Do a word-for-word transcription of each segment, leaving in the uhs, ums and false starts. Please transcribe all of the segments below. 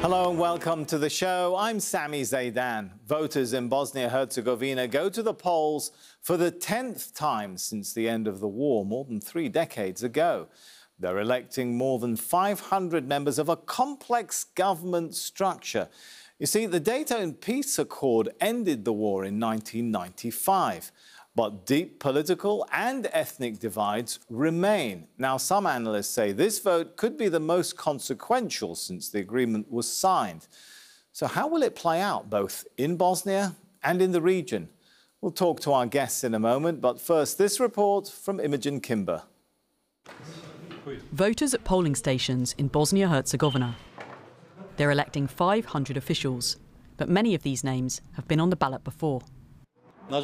Hello and welcome to the show. I'm Sami Zaidan. Voters in Bosnia-Herzegovina go to the polls for the tenth time since the end of the war, more than three decades ago. They're electing more than five hundred members of a complex government structure. You see, the Dayton Peace Accord ended the war in nineteen ninety-five. But deep political and ethnic divides remain. Now, some analysts say this vote could be the most consequential since the agreement was signed. So how will it play out, both in Bosnia and in the region? We'll talk to our guests in a moment, but first, this report from Imogen Kimber. Voters at polling stations in Bosnia-Herzegovina. They're electing five hundred officials, but many of these names have been on the ballot before. More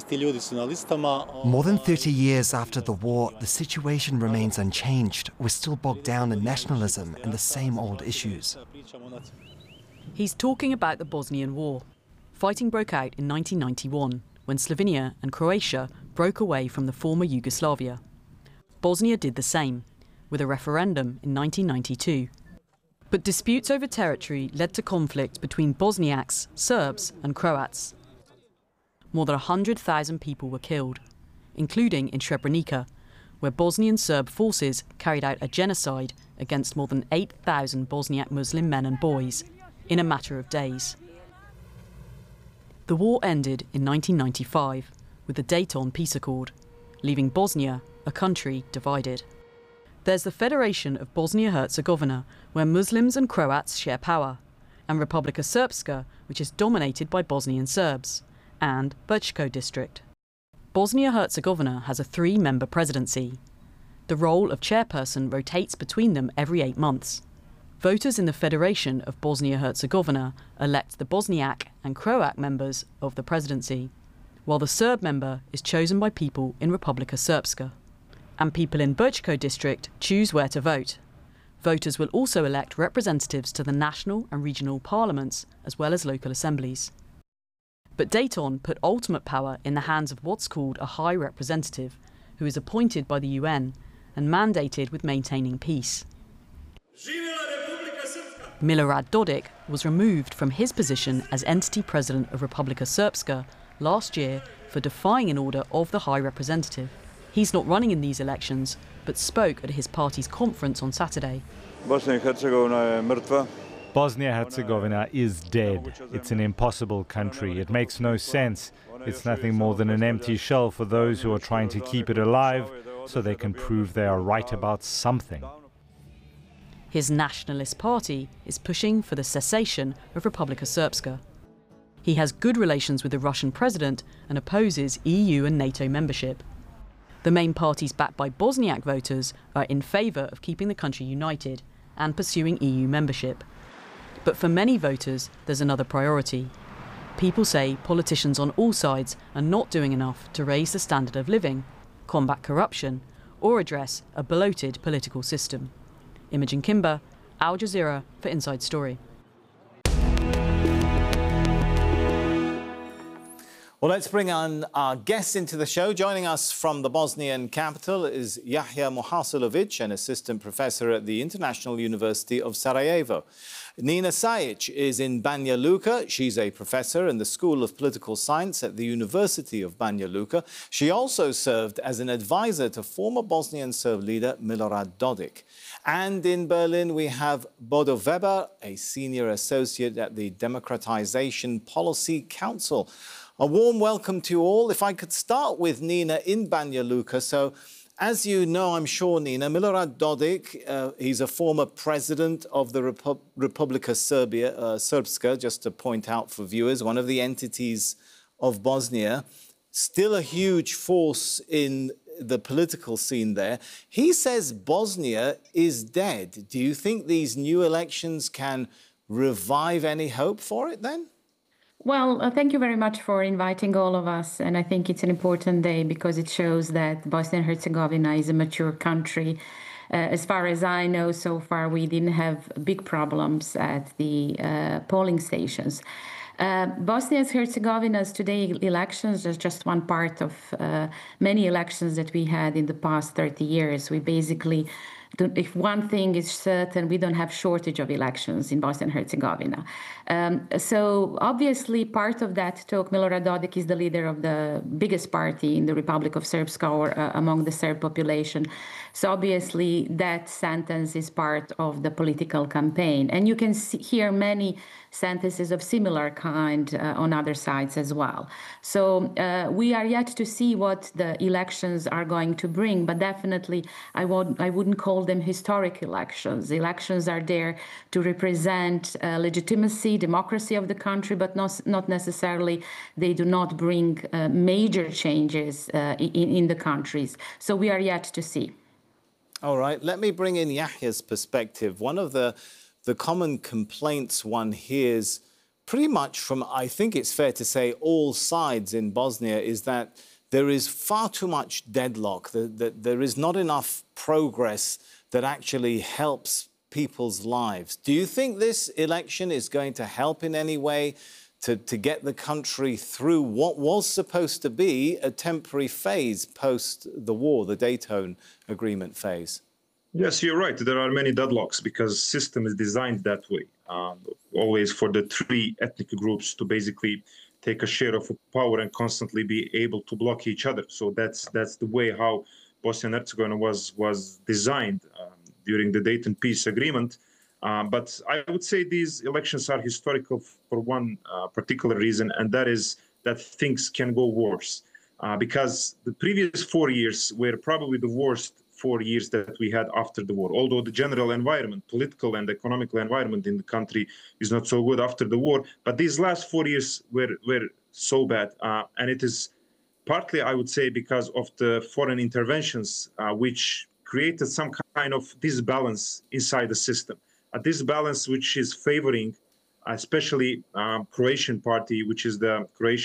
than thirty years after the war, the situation remains unchanged. We're still bogged down in nationalism and the same old issues. He's talking about the Bosnian War. Fighting broke out in nineteen ninety-one, when Slovenia and Croatia broke away from the former Yugoslavia. Bosnia did the same, with a referendum in nineteen ninety-two. But disputes over territory led to conflict between Bosniaks, Serbs and Croats. More than one hundred thousand people were killed, including in Srebrenica, where Bosnian Serb forces carried out a genocide against more than eight thousand Bosniak Muslim men and boys in a matter of days. The war ended in nineteen ninety-five with the Dayton Peace Accord, leaving Bosnia a country divided. There's the Federation of Bosnia-Herzegovina, where Muslims and Croats share power, and Republika Srpska, which is dominated by Bosnian Serbs, and Brčko district. Bosnia-Herzegovina has a three-member presidency. The role of chairperson rotates between them every eight months. Voters in the Federation of Bosnia-Herzegovina elect the Bosniak and Croat members of the presidency, while the Serb member is chosen by people in Republika Srpska. And people in Brčko district choose where to vote. Voters will also elect representatives to the national and regional parliaments, as well as local assemblies. But Dayton put ultimate power in the hands of what's called a High Representative, who is appointed by the U N and mandated with maintaining peace. Milorad Dodik was removed from his position as entity president of Republika Srpska last year for defying an order of the High Representative. He's not running in these elections, but spoke at his party's conference on Saturday. Bosnia-Herzegovina is dead. It's an impossible country. It makes no sense. It's nothing more than an empty shell for those who are trying to keep it alive so they can prove they are right about something. His nationalist party is pushing for the cessation of Republika Srpska. He has good relations with the Russian president and opposes E U and NATO membership. The main parties backed by Bosniak voters are in favour of keeping the country united and pursuing E U membership. But for many voters, there's another priority. People say politicians on all sides are not doing enough to raise the standard of living, combat corruption, or address a bloated political system. Imogen Kimber, Al Jazeera for Inside Story. Well, let's bring on our guests into the show. Joining us from the Bosnian capital is Yahya Muhasilovic, an assistant professor at the International University of Sarajevo. Nina Sajic is in Banja Luka. She's a professor in the School of Political Science at the University of Banja Luka. She also served as an advisor to former Bosnian Serb leader Milorad Dodik. And in Berlin, we have Bodo Weber, a senior associate at the Democratization Policy Council. A warm welcome to you all. If I could start with Nina in Banja Luka. So, as you know, I'm sure, Nina, Milorad Dodik, uh, he's a former president of the Repu Republika Serbia, uh, Srpska, just to point out for viewers, one of the entities of Bosnia, still a huge force in the political scene there. He says Bosnia is dead. Do you think these new elections can revive any hope for it then? Well, uh, thank you very much for inviting all of us. And I think it's an important day because it shows that Bosnia and Herzegovina is a mature country. Uh, as far as I know, so far, we didn't have big problems at the uh, polling stations. Uh, Bosnia and Herzegovina's today elections is just one part of uh, many elections that we had in the past thirty years. We basically if one thing is certain, we don't have shortage of elections in Bosnia and Herzegovina. Um, so obviously part of that talk, Milorad Dodik is the leader of the biggest party in the Republic of Srpska, or uh, among the Serb population. So obviously that sentence is part of the political campaign. And you can see, hear many sentences of similar kind uh, on other sides as well. So uh, we are yet to see what the elections are going to bring, but definitely I, won't, I wouldn't call them historic elections. Elections are there to represent uh, legitimacy, democracy of the country, but not, not necessarily, they do not bring uh, major changes uh, in, in the countries. So we are yet to see. All right, let me bring in Yahya's perspective. One of the The common complaints one hears pretty much from, I think it's fair to say, all sides in Bosnia is that there is far too much deadlock, that, that there is not enough progress that actually helps people's lives. Do you think this election is going to help in any way to, to get the country through what was supposed to be a temporary phase post the war, the Dayton Agreement phase? Yes, you're right. There are many deadlocks because the system is designed that way, um, always for the three ethnic groups to basically take a share of power and constantly be able to block each other. So that's that's the way how Bosnia and Herzegovina was was designed um, during the Dayton Peace Agreement. Um, but I would say these elections are historical for one uh, particular reason, and that is that things can go worse. Uh, because the previous four years were probably the worst four years that we had after the war. Although the general environment, political and economical environment in the country is not so good after the war, but these last four years were, were so bad. Uh, and it is partly, I would say, because of the foreign interventions, uh, which created some kind of disbalance inside the system. A disbalance which is favoring especially um, Croatian party, which is the Croatian